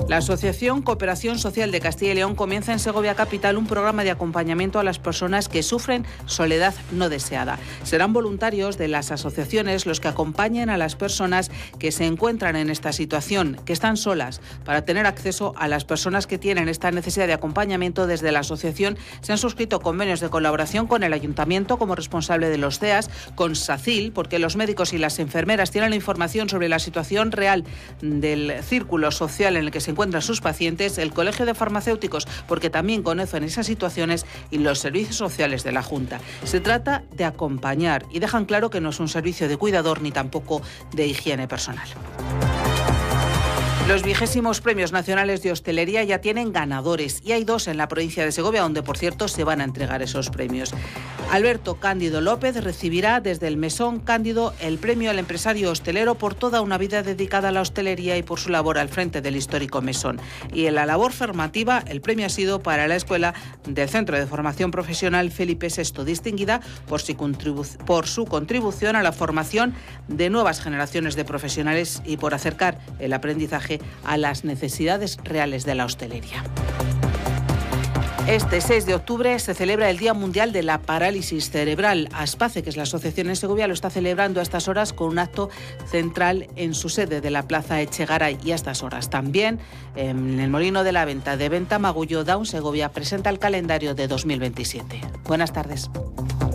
La Asociación Cooperación Social de Castilla y León comienza en Segovia Capital un programa de acompañamiento a las personas que sufren soledad no deseada. Serán voluntarios de las asociaciones los que acompañen a las personas que se encuentran en esta situación, que están solas. Para tener acceso a las personas que tienen esta necesidad de acompañamiento, desde la asociación se han suscrito convenios de colaboración con el Ayuntamiento como responsable de los CEAS, con SACIL, porque los médicos y las enfermeras tienen la información sobre la situación real del círculo social en el que se encuentran sus pacientes, el Colegio de Farmacéuticos, porque también conocen esas situaciones, y los servicios sociales de la Junta. Se trata de acompañar y dejan claro que no es un servicio de cuidador ni tampoco de higiene personal. Los 20º Premios Nacionales de Hostelería ya tienen ganadores y hay 2 en la provincia de Segovia, donde, por cierto, se van a entregar esos premios. Alberto Cándido López recibirá desde el Mesón Cándido el premio al empresario hostelero por toda una vida dedicada a la hostelería y por su labor al frente del histórico Mesón. Y en la labor formativa, el premio ha sido para la Escuela del Centro de Formación Profesional Felipe VI, distinguida por su contribución a la formación de nuevas generaciones de profesionales y por acercar el aprendizaje a las necesidades reales de la hostelería. Este 6 de octubre se celebra el Día Mundial de la Parálisis Cerebral. Aspace, que es la asociación en Segovia, lo está celebrando a estas horas con un acto central en su sede de la Plaza Echegaray. Y a estas horas también en el Molino de la Venta de Ventamagullo, Down Segovia presenta el calendario de 2027. Buenas tardes.